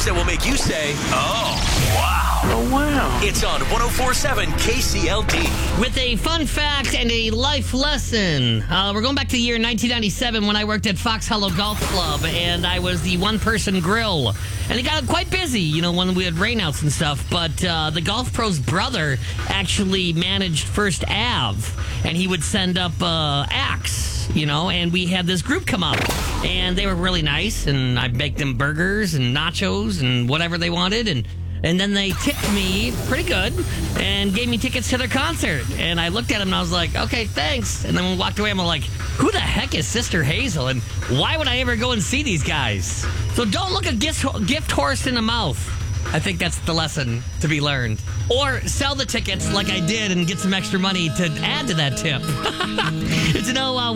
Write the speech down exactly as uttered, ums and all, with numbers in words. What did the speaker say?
that will make you say, oh, wow. Oh, wow. It's on one oh four point seven K C L D. With a fun fact and a life lesson. Uh, we're going back to the year nineteen ninety-seven when I worked at Fox Hollow Golf Club, and I was the one-person grill. And it got quite busy, you know, when we had rainouts and stuff. But uh, the golf pro's brother actually managed First Ave, and he would send up uh, acts, you know, and we had this group come up. And they were really nice, and I baked them burgers and nachos and whatever they wanted, and And then they tipped me pretty good and gave me tickets to their concert. And I looked at them and I was like, okay, thanks. And then when we walked away, I'm like, who the heck is Sister Hazel? And why would I ever go and see these guys? So don't look a gift, gift horse in the mouth. I think that's the lesson to be learned. Or sell the tickets like I did and get some extra money to add to that tip. It's an oh, uh,